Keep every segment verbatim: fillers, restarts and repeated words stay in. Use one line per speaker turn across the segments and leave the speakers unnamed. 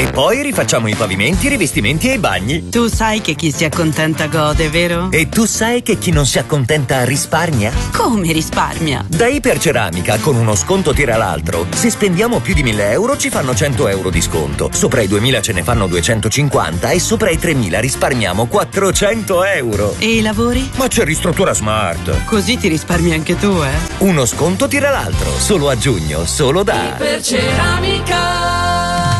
Poi rifacciamo i pavimenti, i rivestimenti e i bagni.
Tu sai che chi si accontenta gode, vero?
E tu sai che chi non si accontenta risparmia?
Come risparmia?
Da Iperceramica, con uno sconto tira l'altro. Se spendiamo più di mille euro ci fanno cento euro di sconto. Sopra i duemila ce ne fanno duecentocinquanta e sopra i tremila risparmiamo quattrocento euro.
E i lavori?
Ma c'è Ristruttura Smart.
Così ti risparmi anche tu, eh?
Uno sconto tira l'altro. Solo a giugno, solo da
Iperceramica.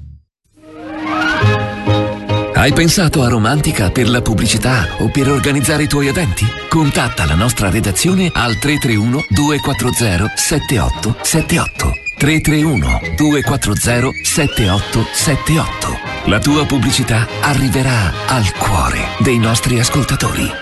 Hai pensato a Romantica per la pubblicità o per organizzare i tuoi eventi? Contatta la nostra redazione al tre tre uno due quattro zero sette otto sette otto. tre tre uno due quattro zero sette otto sette otto. La tua pubblicità arriverà al cuore dei nostri ascoltatori.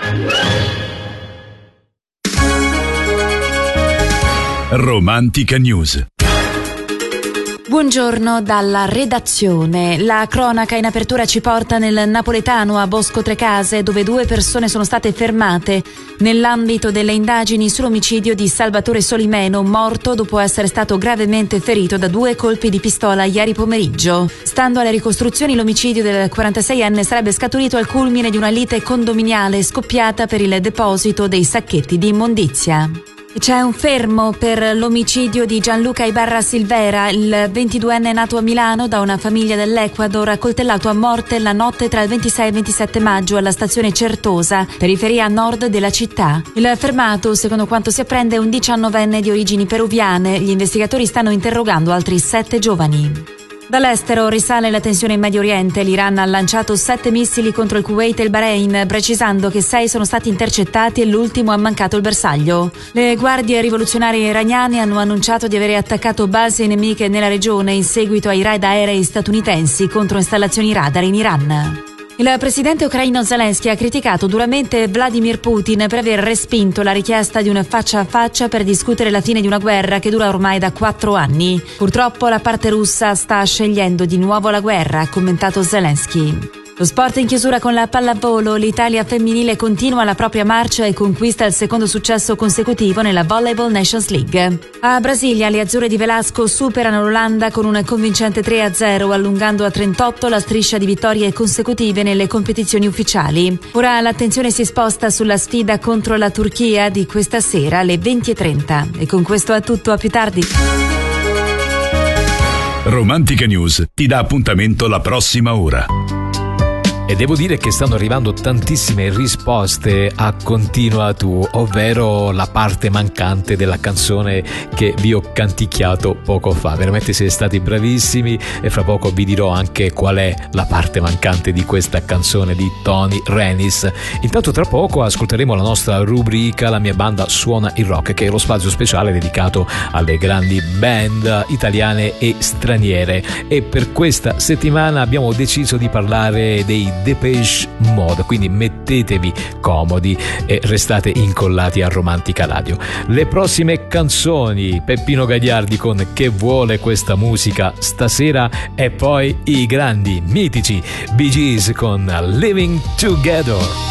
Romantica News.
Buongiorno dalla redazione. La cronaca in apertura ci porta nel napoletano a Bosco Trecase, dove due persone sono state fermate nell'ambito delle indagini sull'omicidio di Salvatore Solimeno, morto dopo essere stato gravemente ferito da due colpi di pistola ieri pomeriggio. Stando alle ricostruzioni, l'omicidio del quarantaseienne sarebbe scaturito al culmine di una lite condominiale scoppiata per il deposito dei sacchetti di immondizia. C'è un fermo per l'omicidio di Gianluca Ibarra Silvera, il ventiduenne nato a Milano da una famiglia dell'Ecuador, accoltellato a morte la notte tra il ventisei e il ventisette maggio alla stazione Certosa, periferia nord della città. Il fermato, secondo quanto si apprende, è un diciannovenne di origini peruviane. Gli investigatori stanno interrogando altri sette giovani. Dall'estero risale la tensione in Medio Oriente. L'Iran ha lanciato sette missili contro il Kuwait e il Bahrain, precisando che sei sono stati intercettati e l'ultimo ha mancato il bersaglio. Le guardie rivoluzionarie iraniane hanno annunciato di avere attaccato basi nemiche nella regione in seguito ai raid aerei statunitensi contro installazioni radar in Iran. Il presidente ucraino Zelensky ha criticato duramente Vladimir Putin per aver respinto la richiesta di una faccia a faccia per discutere la fine di una guerra che dura ormai da quattro anni. Purtroppo la parte russa sta scegliendo di nuovo la guerra, ha commentato Zelensky. Lo sport in chiusura con la pallavolo. L'Italia femminile continua la propria marcia e conquista il secondo successo consecutivo nella Volleyball Nations League. A Brasilia le azzurre di Velasco superano l'Olanda con un convincente tre a zero, allungando a trentotto la striscia di vittorie consecutive nelle competizioni ufficiali. Ora l'attenzione si sposta sulla sfida contro la Turchia di questa sera alle venti e trenta. E con questo è tutto, a più tardi.
Romantica News ti dà appuntamento la prossima ora.
E devo dire che stanno arrivando tantissime risposte a Continua tu, ovvero la parte mancante della canzone che vi ho canticchiato poco fa. Veramente siete stati bravissimi e fra poco vi dirò anche qual è la parte mancante di questa canzone di Tony Renis. Intanto tra poco ascolteremo la nostra rubrica La mia banda suona il rock, che è lo spazio speciale dedicato alle grandi band italiane e straniere. E per questa settimana abbiamo deciso di parlare dei Depeche Mode, quindi mettetevi comodi e restate incollati a Romantica Radio. Le prossime canzoni: Peppino Gagliardi con Che vuole questa musica stasera, e poi i grandi mitici Bee Gees con Living Together.